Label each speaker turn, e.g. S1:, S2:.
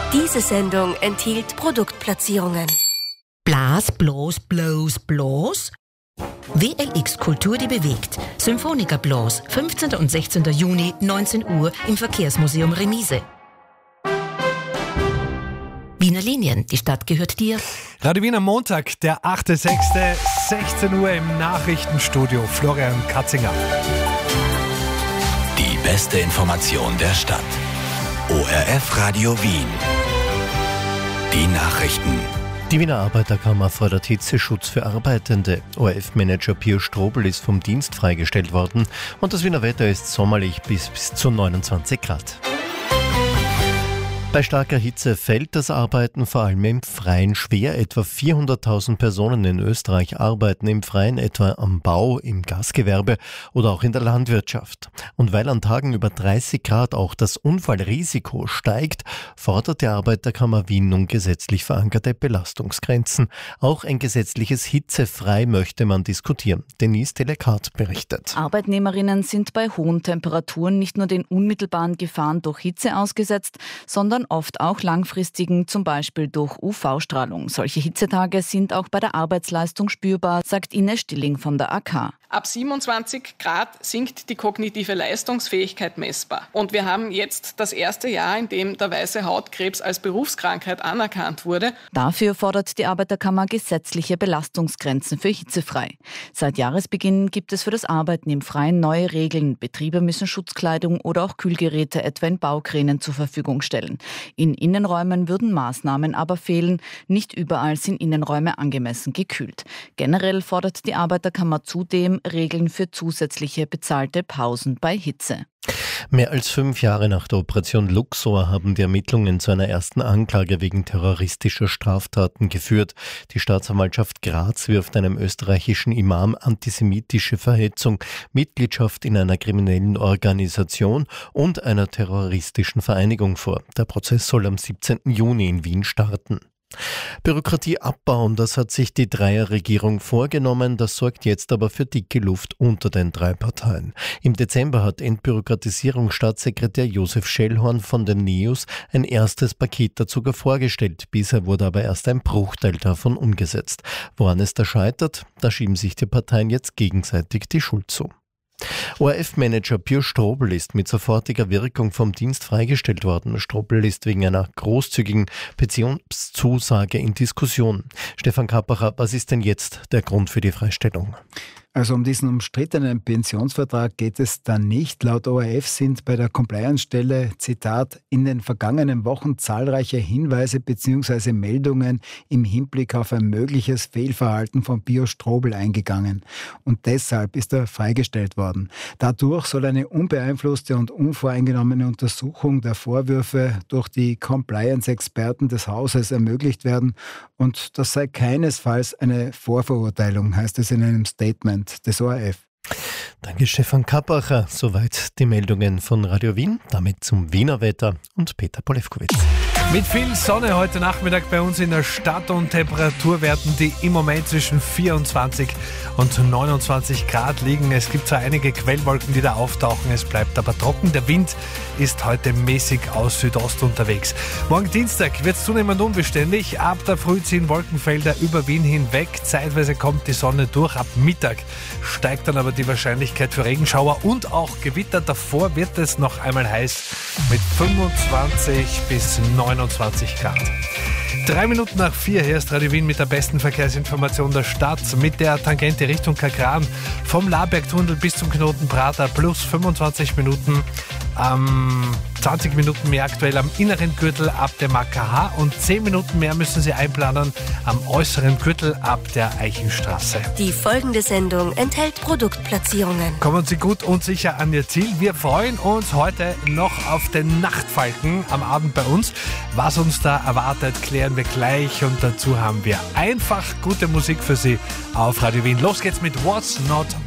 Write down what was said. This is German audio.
S1: Diese Sendung enthielt Produktplatzierungen.
S2: Blas, bloß, bloß, bloß? WLX Kultur, die bewegt. Symphoniker Blas, 15. und 16. Juni, 19 Uhr im Verkehrsmuseum Remise. Wiener Linien, die Stadt gehört dir.
S3: Radio Wien am Montag, der 8.6., 16 Uhr im Nachrichtenstudio. Florian Katzinger.
S4: Die beste Information der Stadt. ORF Radio Wien. Die Nachrichten.
S5: Die Wiener Arbeiterkammer fordert Hitzeschutz für Arbeitende. ORF-Manager Pio Strobl ist vom Dienst freigestellt worden und das Wiener Wetter ist sommerlich bis zu 29 Grad. Bei starker Hitze fällt das Arbeiten vor allem im Freien schwer. Etwa 400.000 Personen in Österreich arbeiten im Freien, etwa am Bau, im Gastgewerbe oder auch in der Landwirtschaft. Und weil an Tagen über 30 Grad auch das Unfallrisiko steigt, fordert die Arbeiterkammer Wien nun gesetzlich verankerte Belastungsgrenzen. Auch ein gesetzliches Hitzefrei möchte man diskutieren. Denise Telekart berichtet.
S6: Arbeitnehmerinnen sind bei hohen Temperaturen nicht nur den unmittelbaren Gefahren durch Hitze ausgesetzt, sondern oft auch langfristigen, zum Beispiel durch UV-Strahlung. Solche Hitzetage sind auch bei der Arbeitsleistung spürbar, sagt Ines Stilling von der AK.
S7: Ab 27 Grad sinkt die kognitive Leistungsfähigkeit messbar. Und wir haben jetzt das erste Jahr, in dem der weiße Hautkrebs als Berufskrankheit anerkannt wurde.
S6: Dafür fordert die Arbeiterkammer gesetzliche Belastungsgrenzen für hitzefrei. Seit Jahresbeginn gibt es für das Arbeiten im Freien neue Regeln. Betriebe müssen Schutzkleidung oder auch Kühlgeräte etwa in Baukränen zur Verfügung stellen. In Innenräumen würden Maßnahmen aber fehlen. Nicht überall sind Innenräume angemessen gekühlt. Generell fordert die Arbeiterkammer zudem Regeln für zusätzliche bezahlte Pausen bei Hitze.
S5: Mehr als 5 Jahre nach der Operation Luxor haben die Ermittlungen zu einer ersten Anklage wegen terroristischer Straftaten geführt. Die Staatsanwaltschaft Graz wirft einem österreichischen Imam antisemitische Verhetzung, Mitgliedschaft in einer kriminellen Organisation und einer terroristischen Vereinigung vor. Der Prozess soll am 17. Juni in Wien starten. Bürokratie abbauen, das hat sich die Dreierregierung vorgenommen, das sorgt jetzt aber für dicke Luft unter den 3 Parteien. Im Dezember hat Entbürokratisierungsstaatssekretär Josef Schellhorn von den NEOS ein erstes Paket dazu vorgestellt. Bisher wurde aber erst ein Bruchteil davon umgesetzt. Woran es da scheitert, da schieben sich die Parteien jetzt gegenseitig die Schuld zu. ORF-Manager Pio Strobl ist mit sofortiger Wirkung vom Dienst freigestellt worden. Strobl ist wegen einer großzügigen Pensionszusage in Diskussion. Stefan Kappacher, was ist denn jetzt der Grund für die Freistellung?
S8: Also um diesen umstrittenen Pensionsvertrag geht es dann nicht. Laut ORF sind bei der Compliance-Stelle, Zitat, in den vergangenen Wochen zahlreiche Hinweise bzw. Meldungen im Hinblick auf ein mögliches Fehlverhalten von Pio Strobl eingegangen. Und deshalb ist er freigestellt worden. Dadurch soll eine unbeeinflusste und unvoreingenommene Untersuchung der Vorwürfe durch die Compliance-Experten des Hauses ermöglicht werden. Und das sei keinesfalls eine Vorverurteilung, heißt es in einem Statement des ORF.
S5: Danke Stefan Kappacher. Soweit die Meldungen von Radio Wien. Damit zum Wiener Wetter und Peter Polewkowitz.
S3: Mit viel Sonne heute Nachmittag bei uns in der Stadt und Temperaturwerten, die im Moment zwischen 24 und 29 Grad liegen. Es gibt zwar einige Quellwolken, die da auftauchen, es bleibt aber trocken. Der Wind ist heute mäßig aus Südost unterwegs. Morgen Dienstag wird es zunehmend unbeständig. Ab der Früh ziehen Wolkenfelder über Wien hinweg. Zeitweise kommt die Sonne durch. Ab Mittag steigt dann aber die Wahrscheinlichkeit für Regenschauer und auch Gewitter. Davor wird es noch einmal heiß mit 25 bis 29 Grad. 3 Minuten nach 4, hier ist Radio Wien mit der besten Verkehrsinformation der Stadt. Mit der Tangente Richtung Kagran vom Labergtunnel bis zum Knoten Prater plus 25 Minuten. 20 Minuten mehr aktuell am inneren Gürtel ab dem AKH und 10 Minuten mehr müssen Sie einplanen am äußeren Gürtel ab der Eichenstraße.
S1: Die folgende Sendung enthält Produktplatzierungen.
S3: Kommen Sie gut und sicher an Ihr Ziel. Wir freuen uns heute noch auf den Nachtfalken am Abend bei uns. Was uns da erwartet, klären wir gleich und dazu haben wir einfach gute Musik für Sie auf Radio Wien. Los geht's mit What's Not